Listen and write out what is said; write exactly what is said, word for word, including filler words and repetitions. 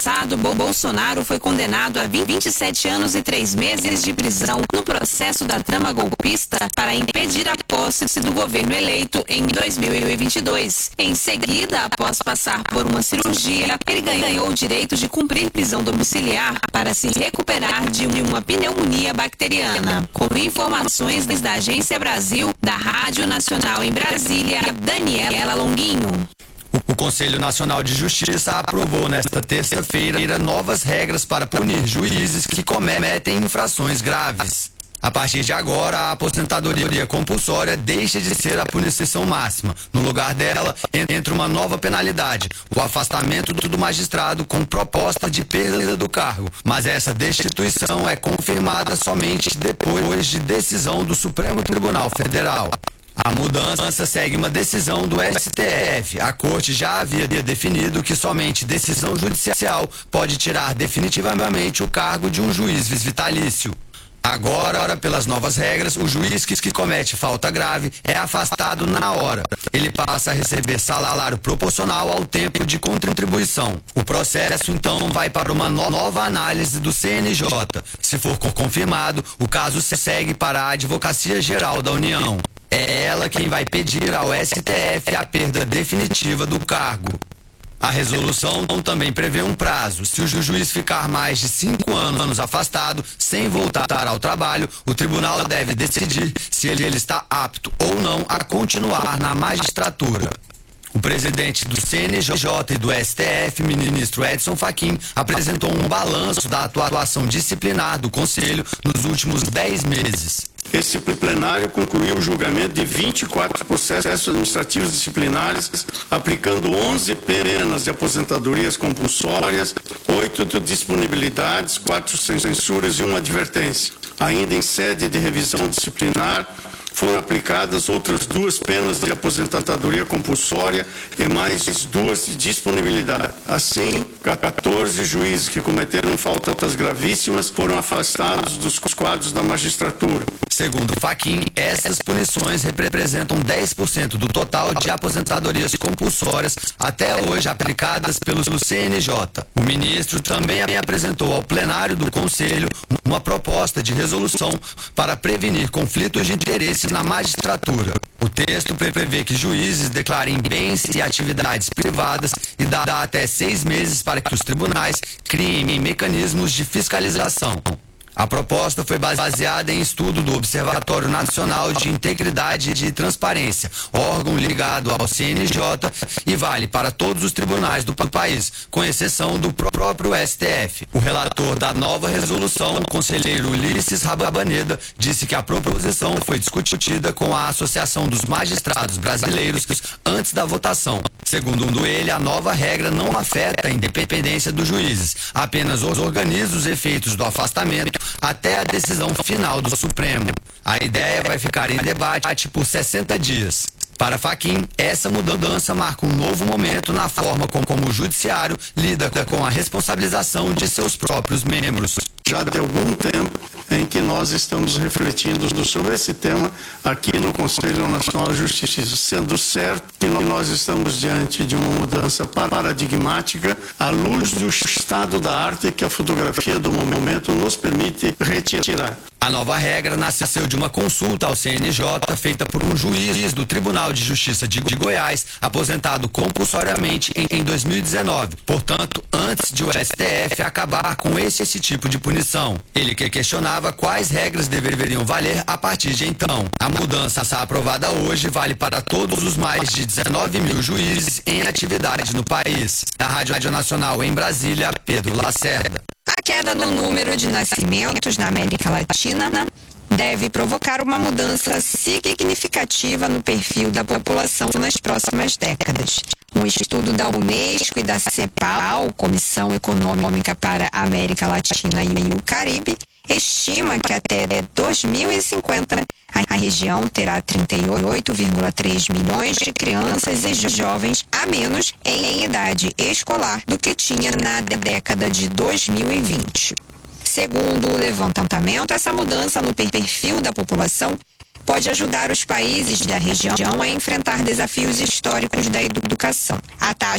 passado, Bolsonaro foi condenado a vinte e sete anos e três meses de prisão no processo da trama golpista para impedir a posse do governo eleito em dois mil e vinte e dois. Em seguida, após passar por uma cirurgia, ele ganhou o direito de cumprir prisão domiciliar para se recuperar de uma pneumonia bacteriana. Com informações da Agência Brasil, da Rádio Nacional em Brasília, Daniela Longuinho. O Conselho Nacional de Justiça aprovou nesta terça-feira novas regras para punir juízes que cometem infrações graves. A partir de agora, a aposentadoria compulsória deixa de ser a punição máxima. No lugar dela, entra uma nova penalidade, o afastamento do magistrado com proposta de perda do cargo. Mas essa destituição é confirmada somente depois de decisão do Supremo Tribunal Federal. A mudança segue uma decisão do S T F. A Corte já havia definido que somente decisão judicial pode tirar definitivamente o cargo de um juiz vitalício. Agora, pelas novas regras, o juiz que, que comete falta grave é afastado na hora. Ele passa a receber salário proporcional ao tempo de contribuição. O processo, então, vai para uma no- nova análise do C N J. Se for confirmado, o caso segue para a Advocacia Geral da União. É ela quem vai pedir ao S T F a perda definitiva do cargo. A resolução também prevê um prazo. Se o juiz ficar mais de cinco anos afastado, sem voltar ao trabalho, o tribunal deve decidir se ele está apto ou não a continuar na magistratura. O presidente do C N J e do S T F, ministro Edson Fachin, apresentou um balanço da atuação disciplinar do Conselho nos últimos dez meses. Esse plenário concluiu o julgamento de vinte e quatro processos administrativos disciplinares, aplicando onze penas de aposentadorias compulsórias, oito de disponibilidades, quatro censuras e uma advertência. Ainda em sede de revisão disciplinar, foram aplicadas outras duas penas de aposentadoria compulsória e mais duas de disponibilidade. Assim, quatorze juízes que cometeram faltas gravíssimas foram afastados dos quadros da magistratura. Segundo Fachin, essas punições representam dez por cento do total de aposentadorias compulsórias até hoje aplicadas pelo C N J. O ministro também apresentou ao plenário do Conselho uma proposta de resolução para prevenir conflitos de interesse na magistratura. O texto prevê que juízes declarem bens e atividades privadas e dá até seis meses para que os tribunais criem mecanismos de fiscalização. A proposta foi baseada em estudo do Observatório Nacional de Integridade e Transparência, órgão ligado ao C N J, e vale para todos os tribunais do país, com exceção do próprio S T F. O relator da nova resolução, o conselheiro Ulisses Rabaneda, disse que a proposição foi discutida com a Associação dos Magistrados Brasileiros antes da votação. Segundo ele, a nova regra não afeta a independência dos juízes, apenas organiza os efeitos do afastamento até a decisão final do Supremo. A ideia vai ficar em debate por sessenta dias. Para Fachin, essa mudança marca um novo momento na forma com como o judiciário lida com a responsabilização de seus próprios membros. Já de algum tempo em que nós estamos refletindo sobre esse tema aqui no Conselho Nacional de Justiça, sendo certo que nós estamos diante de uma mudança paradigmática à luz do estado da arte que a fotografia do momento nos permite retirar. A nova regra nasceu de uma consulta ao C N J feita por um juiz do Tribunal de Justiça de Goiás, aposentado compulsoriamente em, em dois mil e dezenove. Portanto, antes de o S T F acabar com esse, esse tipo de punição. Ele que questionava quais regras deveriam valer a partir de então. A mudança aprovada hoje vale para todos os mais de dezenove mil juízes em atividade no país. Da Rádio Nacional em Brasília, Pedro Lacerda. A queda no número de nascimentos na América Latina deve provocar uma mudança significativa no perfil da população nas próximas décadas. Um estudo da Unesco e da CEPAL, Comissão Econômica para a América Latina e o Caribe, estima que até dois mil e cinquenta a região terá trinta e oito vírgula três milhões de crianças e jovens a menos em idade escolar do que tinha na década de dois mil e vinte. Segundo o levantamento, essa mudança no perfil da população pode ajudar os países da região a enfrentar desafios históricos da educação. A taxa